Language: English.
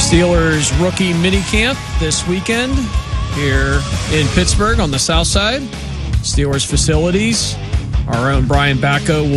Steelers rookie minicamp this weekend here in Pittsburgh on the south side. Steelers facilities. Our own Brian Bacco will